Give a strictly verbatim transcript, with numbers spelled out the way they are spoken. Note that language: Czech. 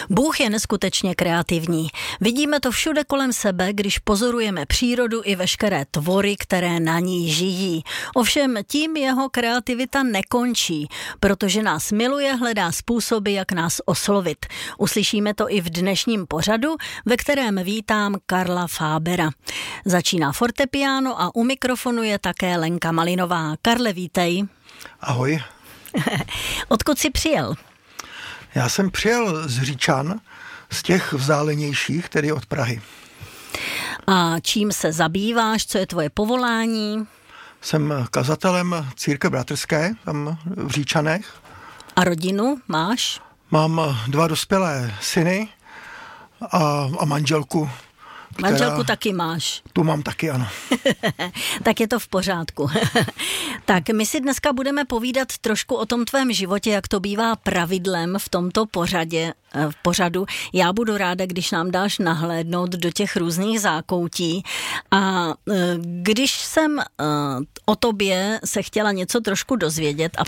Bůh je neskutečně kreativní. Vidíme to všude kolem sebe, když pozorujeme přírodu i veškeré tvory, které na ní žijí. Ovšem tím jeho kreativita nekončí, protože nás miluje, hledá způsoby, jak nás oslovit. Uslyšíme to i v dnešním pořadu, ve kterém vítám Karla Fábera. Začíná fortepiano a u mikrofonu je také Lenka Malinová. Karle, vítej. Ahoj. Odkud jsi přijel? Já jsem přijel z Říčan, z těch vzdálenějších, tedy od Prahy. A čím se zabýváš, co je tvoje povolání? Jsem kazatelem církve bratrské, tam v Říčanech. A rodinu máš? Mám dva dospělé syny a, a manželku. Manželku která, taky máš. Tu mám taky, ano. Tak je to v pořádku. Tak my si dneska budeme povídat trošku o tom tvém životě, jak to bývá pravidlem v tomto pořadě, v pořadu. Já budu ráda, když nám dáš nahlédnout do těch různých zákoutí. A když jsem o tobě se chtěla něco trošku dozvědět a